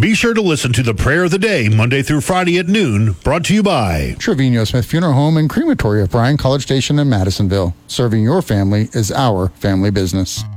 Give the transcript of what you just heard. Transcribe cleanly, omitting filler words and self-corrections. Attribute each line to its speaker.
Speaker 1: Be sure to listen to the Prayer of the Day Monday through Friday at noon, brought to you by
Speaker 2: Trevino Smith Funeral Home and Crematory of Bryan College Station in Madisonville. Serving your family is our family business.